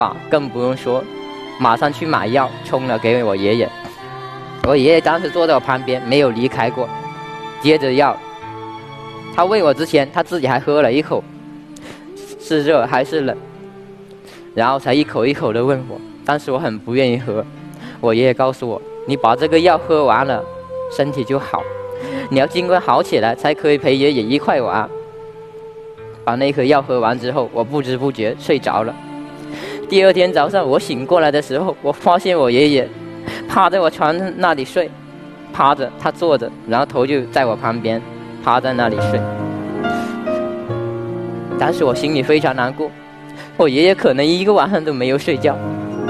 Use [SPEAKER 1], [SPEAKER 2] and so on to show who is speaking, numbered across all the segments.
[SPEAKER 1] 更不用说，马上去买药冲了给我爷爷。我爷爷当时坐在我旁边没有离开过，接着药，他喂我之前他自己还喝了一口，是热还是冷，然后才一口一口的问我。当时我很不愿意喝，我爷爷告诉我，你把这个药喝完了身体就好，你要尽快好起来才可以陪爷爷一块玩。把那颗药喝完之后，我不知不觉睡着了。第二天早上我醒过来的时候，我发现我爷爷趴在我床那里睡，趴着他坐着，然后头就在我旁边趴在那里睡。当时我心里非常难过，我爷爷可能一个晚上都没有睡觉。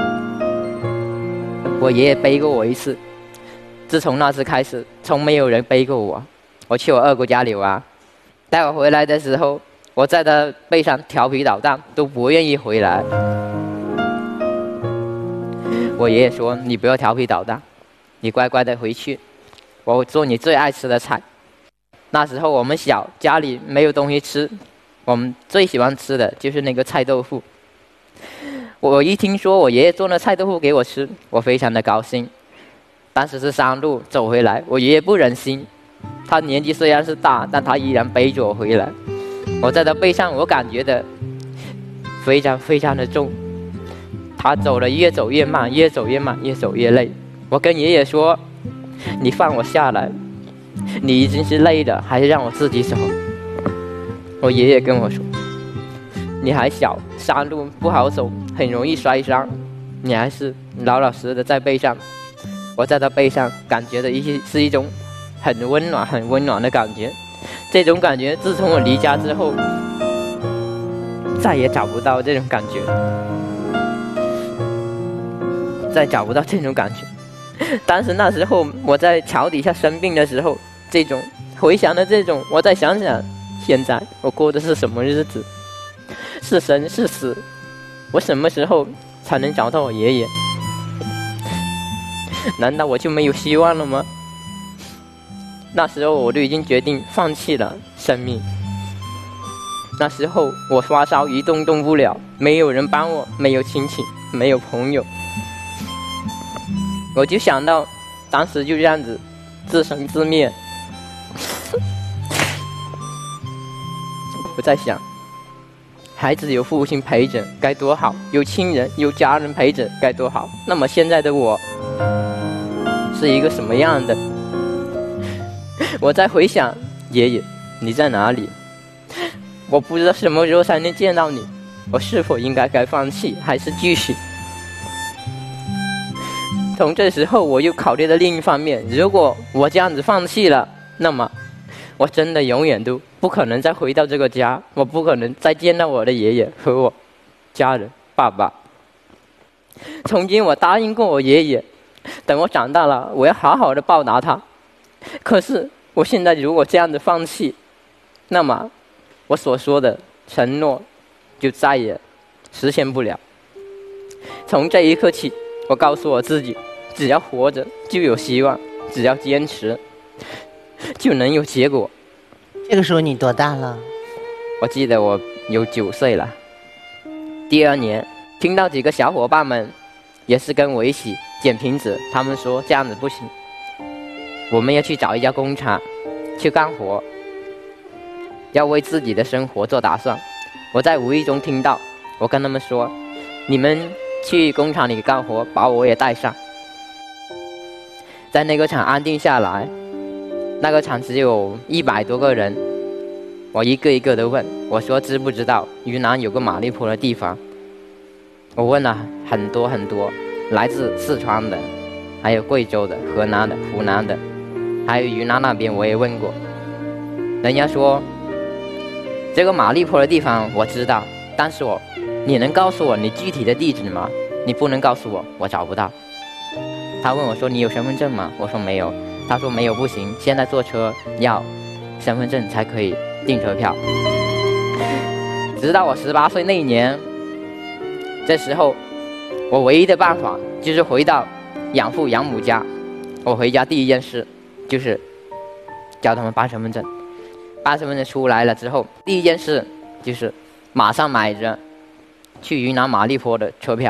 [SPEAKER 1] 我爷爷背过我一次，自从那次开始从没有人背过我。我去我二姑家里玩，待我回来的时候，我在他背上调皮捣蛋，都不愿意回来。我爷爷说，你不要调皮捣蛋，你乖乖的回去，我做你最爱吃的菜。那时候我们小，家里没有东西吃，我们最喜欢吃的就是那个菜豆腐。我一听说我爷爷做那菜豆腐给我吃，我非常的高兴。当时是山路走回来，我爷爷不忍心，他年纪虽然是大，但他依然背着我回来。我在他背上，我感觉的非常非常的重。他走了，越走越慢，越走越慢，越走越累。我跟爷爷说，你放我下来，你已经是累了，还是让我自己走。我爷爷跟我说，你还小，山路不好走，很容易摔伤，你还是老老实实的在背上。我在他背上感觉的是一种很温暖很温暖的感觉。这种感觉自从我离家之后再也找不到这种感觉，再找不到这种感觉。当时那时候我在桥底下生病的时候，这种回想的这种，我再想想现在我过的是什么日子，是生是死，我什么时候才能找到我爷爷？难道我就没有希望了吗？那时候我就已经决定放弃了生命。那时候我发烧一动动不了，没有人帮我，没有亲戚，没有朋友。我就想到当时就这样子自生自灭。我在想，孩子有父亲陪着该多好，有亲人有家人陪着该多好。那么现在的我是一个什么样的？我在回想，爷爷你在哪里？我不知道什么时候才能见到你，我是否应该放弃还是继续？从这时候我又考虑了另一方面，如果我这样子放弃了，那么我真的永远都不可能再回到这个家，我不可能再见到我的爷爷和我家人爸爸。曾经我答应过我爷爷，等我长大了我要好好的报答他，可是我现在如果这样子放弃，那么我所说的承诺就再也实现不了。从这一刻起，我告诉我自己，只要活着就有希望，只要坚持就能有结果。
[SPEAKER 2] 这个时候你多大了？
[SPEAKER 1] 我记得我有9岁了。第2年听到几个小伙伴们也是跟我一起捡瓶子，他们说这样子不行，我们要去找一家工厂去干活，要为自己的生活做打算。我在无意中听到，我跟他们说，你们去工厂里干活，把我也带上。在那个厂安定下来，那个厂只有100多个人，我一个一个的问，我说知不知道云南有个马里坡的地方？我问了很多很多，来自四川的，还有贵州的、河南的、湖南的，还有云南那边我也问过。人家说这个马里坡的地方我知道，但是你能告诉我你具体的地址吗？你不能告诉我，我找不到。他问我说，你有身份证吗？我说没有。他说没有不行，现在坐车要身份证才可以订车票。直到我18岁那一年，这时候我唯一的办法就是回到养父养母家。我回家第一件事就是叫他们办身份证。办身份证出来了之后，第一件事就是马上买着去云南马利坡的车票。